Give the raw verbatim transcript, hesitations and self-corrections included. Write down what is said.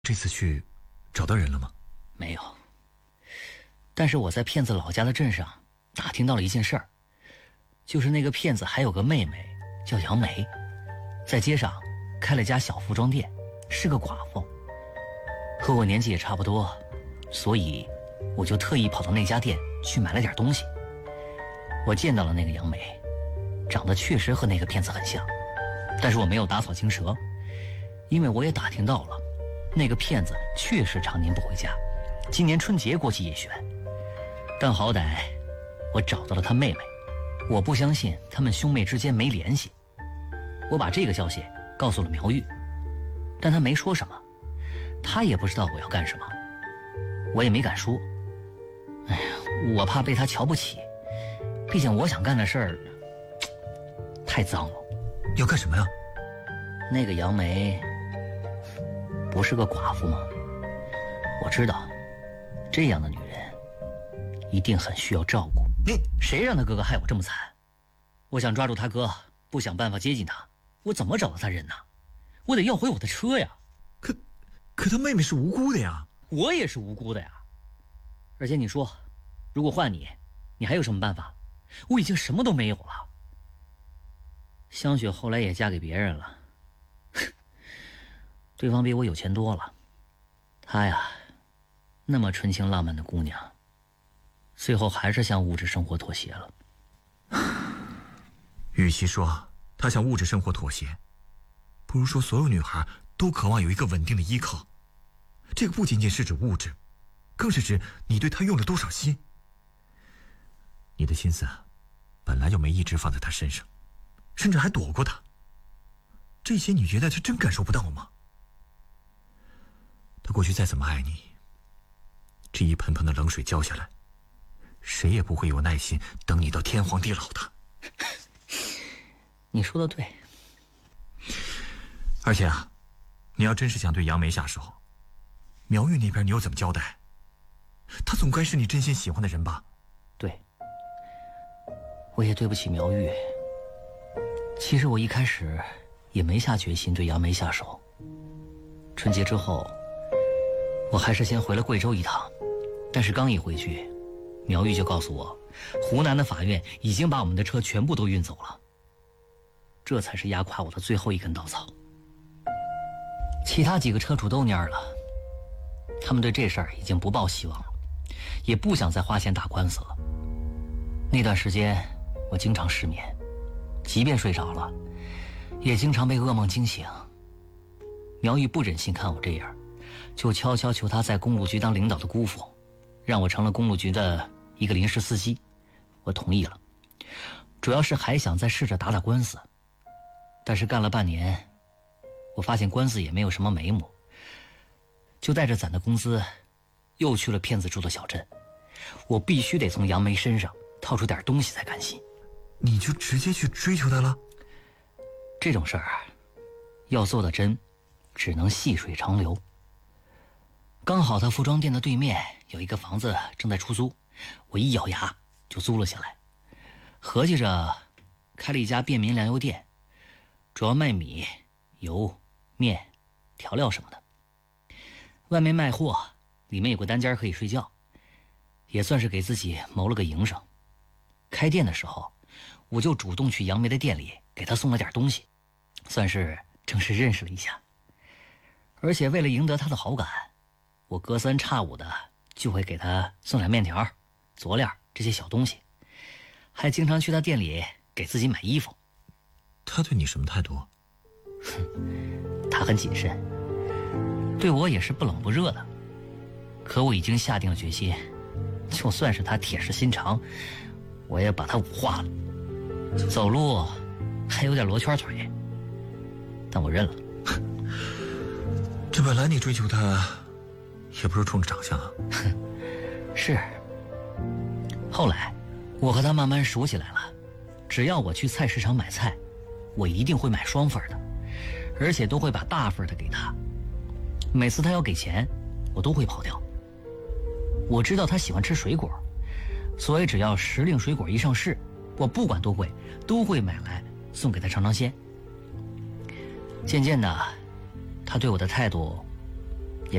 这次去找到人了吗？ 没有。但是我在骗子老家的镇上打听到了一件事儿，就是那个骗子还有个妹妹叫杨梅，在街上开了家小服装店，是个寡妇，和我年纪也差不多，所以我就特意跑到那家店去买了点东西。我见到了那个杨梅，长得确实和那个骗子很像，但是我没有打草惊蛇，因为我也打听到了，那个骗子确实常年不回家，今年春节过去也悬。但好歹我找到了他妹妹，我不相信他们兄妹之间没联系。我把这个消息告诉了苗玉，但他没说什么，他也不知道我要干什么，我也没敢说。哎呀，我怕被他瞧不起，毕竟我想干的事儿太脏了。 要干什么呀？ 那个杨梅不是个寡妇吗？我知道，这样的女人一定很需要照顾。 你谁让他哥哥害我这么惨？我想抓住他哥，不想办法接近他，我怎么找到他人呢？我得要回我的车呀。 可可他妹妹是无辜的呀。 我也是无辜的呀。而且你说，如果换你，你还有什么办法？我已经什么都没有了。香雪后来也嫁给别人了，对方比我有钱多了。她呀，那么纯情浪漫的姑娘，最后还是向物质生活妥协了。 与其说她向物质生活妥协，不如说所有女孩都渴望有一个稳定的依靠。这个不仅仅是指物质，更是指你对她用了多少心。你的心思本来就没一直放在她身上，甚至还躲过她。这些你觉得她真感受不到吗？她过去再怎么爱你，这一盆盆的冷水浇下来，谁也不会有耐心等你到天荒地老的。 你说的对。 而且啊，你要真是想对杨梅下手，苗玉那边你又怎么交代？他总该是你真心喜欢的人吧？ 对，我也对不起苗玉。其实我一开始也没下决心对杨梅下手。春节之后，我还是先回了贵州一趟，但是刚一回去，苗玉就告诉我，湖南的法院已经把我们的车全部都运走了。这才是压垮我的最后一根稻草。其他几个车主都蔫了，他们对这事儿已经不抱希望了，也不想再花钱打官司了。那段时间我经常失眠，即便睡着了，也经常被噩梦惊醒。苗玉不忍心看我这样，就悄悄求他在公路局当领导的姑父，让我成了公路局的一个临时司机。我同意了，主要是还想再试着打打官司。但是干了半年，我发现官司也没有什么眉目，就带着攒的工资又去了骗子住的小镇。我必须得从杨梅身上套出点东西才甘心。 你就直接去追求他了？ 这种事儿要做的真，只能细水长流。刚好他服装店的对面有一个房子正在出租，我一咬牙就租了下来。合计着开了一家便民粮油店，主要卖米、油、面、调料什么的。外面卖货，里面有个单间可以睡觉，也算是给自己谋了个营生。开店的时候，我就主动去杨梅的店里给她送了点东西，算是正式认识了一下。而且为了赢得她的好感，我隔三差五的就会给她送点面条、佐料这些小东西，还经常去她店里给自己买衣服。 他对你什么态度？ 他很谨慎，对我也是不冷不热的。可我已经下定了决心，就算是他铁石心肠，我也把他五化了。走路还有点罗圈腿，但我认了。 这本来你追求他也不是冲着长相啊。 是。后来我和他慢慢熟起来了，只要我去菜市场买菜，我一定会买双份的，而且都会把大份的给他。每次他要给钱，我都会跑掉。我知道他喜欢吃水果，所以只要时令水果一上市，我不管多贵都会买来送给他尝尝鲜。渐渐的，他对我的态度